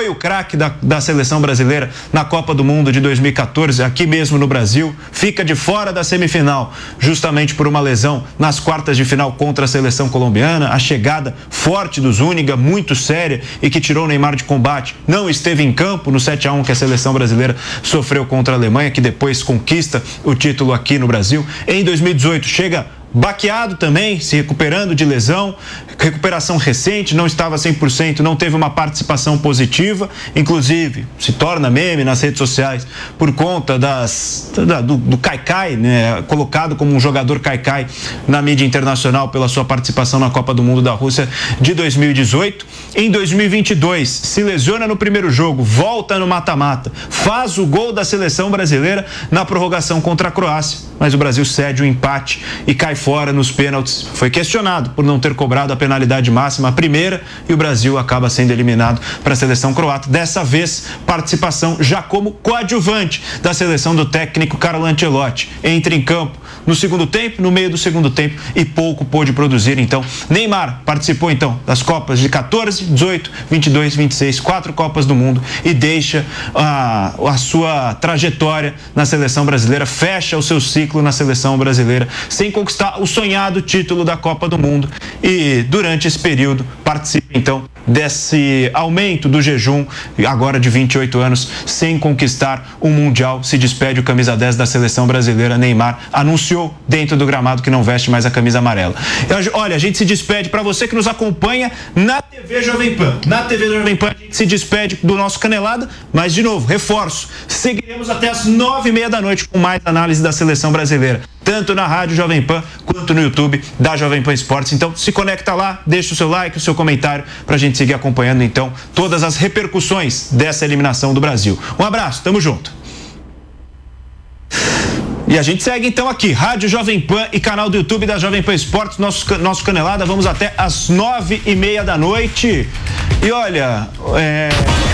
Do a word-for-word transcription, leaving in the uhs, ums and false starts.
foi o craque da, da seleção brasileira na Copa do Mundo de dois mil e quatorze, aqui mesmo no Brasil, fica de fora da semifinal, justamente por uma lesão nas quartas de final contra a seleção colombiana. A chegada forte do Zúñiga, muito séria, e que tirou o Neymar de combate, não esteve em campo no sete a um que a seleção brasileira sofreu contra a Alemanha, que depois conquista o título aqui no Brasil. Em dois mil e dezoito chega baqueado também, se recuperando de lesão, recuperação recente, não estava cem por cento, não teve uma participação positiva, inclusive se torna meme nas redes sociais por conta das, da, do, do Caicai, né, colocado como um jogador Caicai na mídia internacional pela sua participação na Copa do Mundo da Rússia de dois mil e dezoito. Em dois mil e vinte e dois, se lesiona no primeiro jogo, volta no mata-mata, faz o gol da seleção brasileira na prorrogação contra a Croácia, mas o Brasil cede o empate e cai fora nos pênaltis. Foi questionado por não ter cobrado a penalidade máxima, a primeira, e o Brasil acaba sendo eliminado para a seleção croata. Dessa vez, participação já como coadjuvante da seleção do técnico Carlo Ancelotti. Entra em campo no segundo tempo, no meio do segundo tempo, e pouco pôde produzir. Então, Neymar participou então das Copas de quatorze, dezoito, vinte e dois, vinte e seis, quatro Copas do Mundo, e deixa a, a sua trajetória na seleção brasileira, fecha o seu ciclo na seleção brasileira, sem conquistar o sonhado título da Copa do Mundo. E durante esse período participa então desse aumento do jejum, agora de vinte e oito anos, sem conquistar um Mundial. Se despede o camisa dez da seleção brasileira. Neymar anunciou dentro do gramado que não veste mais a camisa amarela. Olha, a gente se despede. Para você que nos acompanha na T V Jovem Pan, na T V Jovem Pan a gente se despede do nosso Canelada, mas de novo, reforço, seguiremos até as nove e meia da noite com mais análise da seleção brasileira, tanto na Rádio Jovem Pan quanto no YouTube da Jovem Pan Esportes. Então se conecta lá, deixa o seu like, o seu comentário, pra gente seguir acompanhando então todas as repercussões dessa eliminação do Brasil. Um abraço, tamo junto. E a gente segue então aqui, Rádio Jovem Pan e canal do YouTube da Jovem Pan Esportes, nosso, nosso Canelada. Vamos até as nove e meia da noite. E olha, é...